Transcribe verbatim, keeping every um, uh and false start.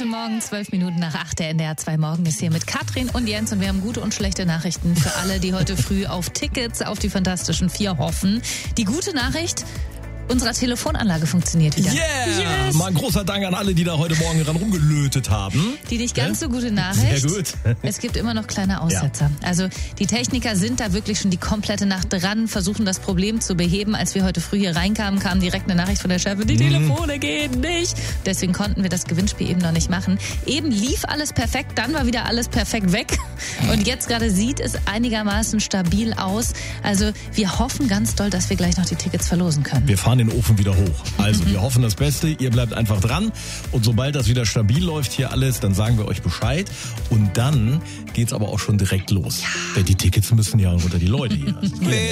Guten Morgen, zwölf Minuten nach acht. Der N D R zwei Morgen ist hier mit Katrin und Jens und wir haben gute und schlechte Nachrichten für alle, die heute früh auf Tickets auf die Fantastischen Vier hoffen. Die gute Nachricht: Unsere Telefonanlage funktioniert wieder. Yeah! Yes. Mal ein großer Dank an alle, die da heute Morgen dran rumgelötet haben. Die nicht ganz ja? so gute Nachricht. Sehr gut. Es gibt immer noch kleine Aussetzer. Ja. Also die Techniker sind da wirklich schon die komplette Nacht dran, versuchen das Problem zu beheben. Als wir heute früh hier reinkamen, kam direkt eine Nachricht von der Chefin, die Telefone gehen nicht. Deswegen konnten wir das Gewinnspiel eben noch nicht machen. Eben lief alles perfekt, dann war wieder alles perfekt weg. Und jetzt gerade sieht es einigermaßen stabil aus. Also wir hoffen ganz doll, dass wir gleich noch die Tickets verlosen können. Wir fahren den Ofen wieder hoch. Also wir hoffen das Beste, ihr bleibt einfach dran und sobald das wieder stabil läuft hier alles, dann sagen wir euch Bescheid und dann geht's aber auch schon direkt los. Ja. Denn die Tickets müssen ja unter die Leute hier.